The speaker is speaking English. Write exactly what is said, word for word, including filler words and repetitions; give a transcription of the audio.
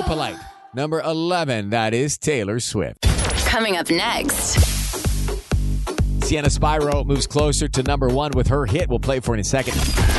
Opalite. Number eleven, that is Taylor Swift. Coming up next. Sienna Spyro moves closer to number one with her hit. We'll play for in a second.